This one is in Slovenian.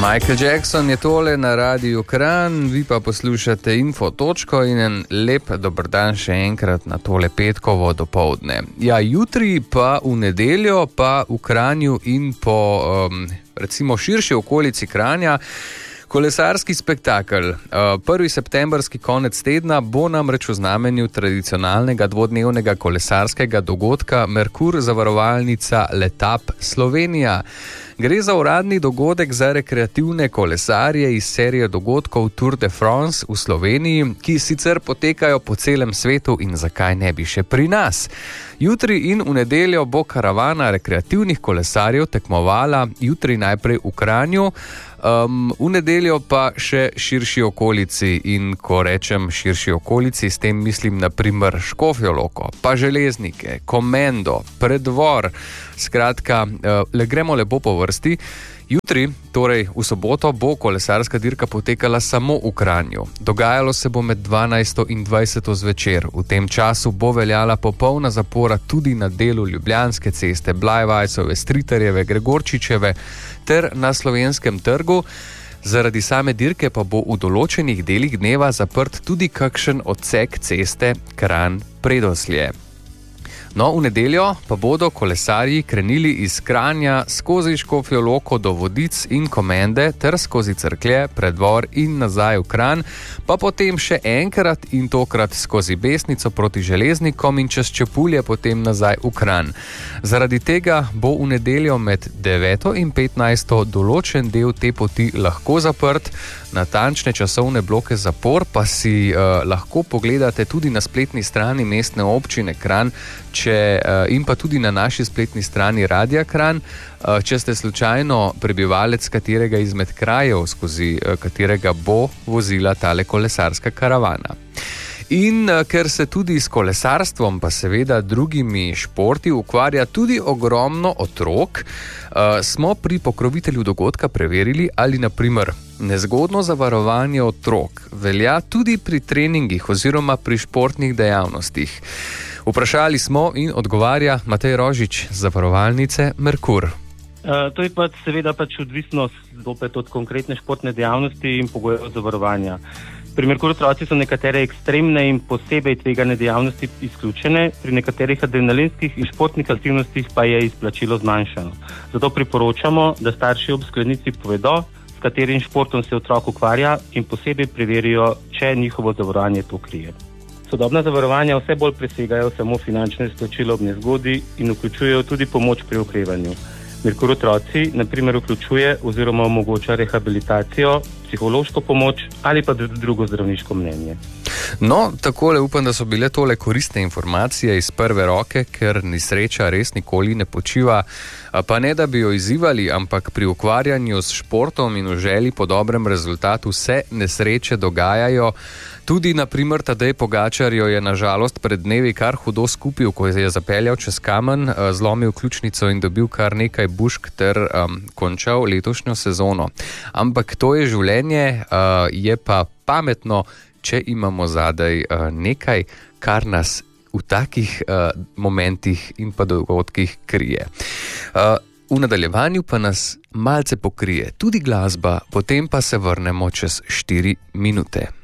Michael Jackson je tole na Radiu Kranj, vi pa poslušate Info točko in en lep dober dan še enkrat na tole petkovo dopoldne. Ja, jutri pa v nedeljo pa v Kranju in po recimo širši okolici Kranja kolesarski spektakel. 1. septembrski konec tedna bo namreč v znamenju tradicionalnega dvodnevnega kolesarskega dogodka Merkur zavarovalnica Letap Slovenija. Gre za uradni dogodek za rekreativne kolesarje iz serije dogodkov Tour de France v Sloveniji, ki sicer potekajo po celem svetu in zakaj ne bi še pri nas. Jutri in v nedeljo bo karavana rekreativnih kolesarjev tekmovala, jutri najprej v Kranju, v nedeljo pa še širši okolici, in ko rečem širši okolici, s tem mislim na primer Škofjo Loko, pa Železnike, Komendo, Preddvor, skratka, gremo lepo po vrsti. Jutri, torej v soboto, bo kolesarska dirka potekala samo v Kranju. Dogajalo se bo med 12. in 20. zvečer. V tem času bo veljala popolna zapora tudi na delu Ljubljanske ceste, Blajvajsove, Stritarjeve, Gregorčičeve ter na Slovenskem trgu. Zaradi same dirke pa bo v določenih delih dneva zaprt tudi kakšen odsek ceste Kranj-Predoslje. No, v nedeljo pa bodo kolesarji krenili iz Kranja skozi Škofjo Loko do Vodic in Komende ter skozi Cerklje, Preddvor in nazaj v Kranj, pa potem še enkrat in tokrat skozi Besnico proti Železnikom in čez Čepulje potem nazaj v Kranj. Zaradi tega bo v nedeljo med 9. in 15. določen del te poti lahko zaprt. Natančne časovne bloke zapor pa si lahko pogledate tudi na spletni strani Mestne občine Kranj, in pa tudi na naši spletni strani Radia Kranj, če ste slučajno prebivalec katerega izmed krajev, skozi katerega bo vozila tale kolesarska karavana. In ker se tudi s kolesarstvom, pa seveda drugimi športi ukvarja tudi ogromno otrok, smo pri pokrovitelju dogodka preverili, ali na primer nezgodno zavarovanje otrok velja tudi pri treningih oziroma pri športnih dejavnostih. Vprašali smo in odgovarja Matej Rožič z zavarovalnice Merkur. To je pa seveda odvisno zopet od konkretne športne dejavnosti in pogojev zavarovanja. Pri Merkur otroci so nekatere ekstremne in posebej tvegane dejavnosti izključene, pri nekaterih adrenalinskih in športnih aktivnostih pa je izplačilo zmanjšano. Zato priporočamo, da starši ob sklenitvi povedo, s katerim športom se otrok ukvarja, in posebej preverijo, če njihovo zavarovanje to krije. Sodobna zavarovanja vse bolj presegajo samo finančno izplačilo ob nezgodi in vključujejo tudi pomoč pri okrevanju. Merkur otroci na primer vključuje oziroma omogoča rehabilitacijo, psihološko pomoč ali pa drugo zdravniško mnenje. No, takole upam, da so bile tole koristne informacije iz prve roke, ker nesreča res nikoli ne počiva, pa ne da bi jo izzivali, ampak pri ukvarjanju s športom in v želji po dobrem rezultatu se nesreče dogajajo. Tudi, na primer, Tadej Pogačar jo je na žalost pred dnevi kar hudo skupil, ko je zapeljal čez kamen, zlomil ključnico in dobil kar nekaj bušk ter končal letošnjo sezono. Ampak to je življenje, je pa pametno, če imamo zadaj nekaj, kar nas v takih momentih in pa dogodkih krije. V nadaljevanju pa nas malce pokrije tudi glasba, potem pa se vrnemo čez 4 minute.